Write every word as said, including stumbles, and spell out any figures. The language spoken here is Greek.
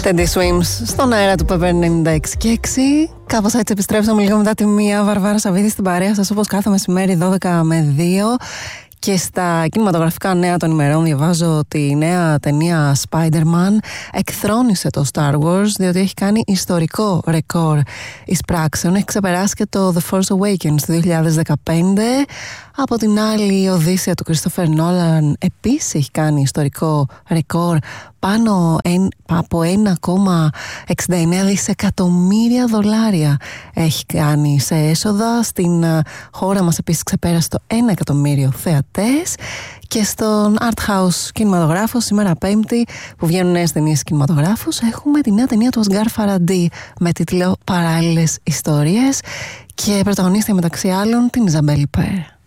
Teddy Swims στον αέρα του Pepper ενενήντα έξι και έξι. Κάπως έτσι επιστρέψαμε λίγο μετά τη μία. Βαρβάρα Σαββίδη στην παρέα σας, όπως κάθε μεσημέρι δώδεκα με δύο. Και στα κινηματογραφικά νέα των ημερών διαβάζω ότι η νέα ταινία Spider-Man εκθρόνησε το Star Wars, διότι έχει κάνει ιστορικό ρεκόρ εις πράξεων. Έχει ξεπεράσει και το The Force Awakens του δύο χιλιάδες δεκαπέντε. Από την άλλη, η Οδύσσεια του Christopher Nolan επίσης έχει κάνει ιστορικό ρεκόρ, πάνω εν, από ένα κόμμα εξήντα εννέα δισεκατομμύρια δολάρια έχει κάνει σε έσοδα. Στην χώρα μας επίσης ξεπέρασε το ένα εκατομμύριο θεατές. Και στον Art House κινηματογράφο, σήμερα Πέμπτη, που βγαίνουν νέες ταινίες κινηματογράφους, έχουμε τη νέα ταινία του Oscar Φαραντί με τίτλο Παράλληλες Ιστορίες και πρωταγωνίστρια μεταξύ άλλων την Ιζαμπέλ Πέρ.